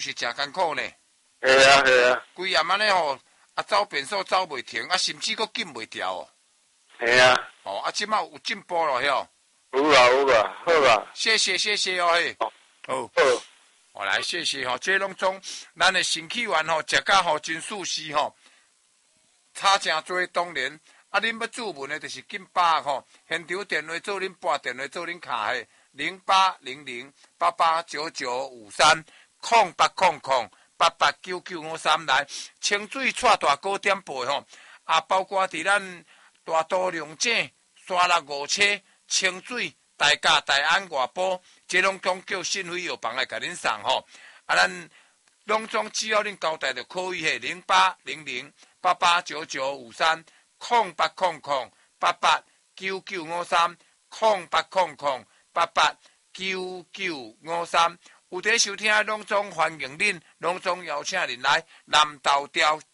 是真艰苦呢。 系啊系啊， 规夜安尼吼，走便所走袂停，甚至佫禁袂掉哦。 系啊， 即摆有进步咯，晓？ 有啊有啊，好啊， 谢谢哦嘿。好， 好， 我来谢谢吼，这拢总咱的身体员吼，食甲吼真舒适吼，差真多当然。恁要注文的，就是紧把吼，现场电话做恁拨电话做恁卡嘿，08008899530800889953来，清水带大糕点配吼，包括伫咱大都龙井、沙拉五车、清水、大甲、大安、外埔，这拢总叫信辉药房来甲恁送吼，咱拢总只要恁交代就可以嘿，08008899530800889953，有伫收听的拢总欢迎恁，拢总邀请恁来南投调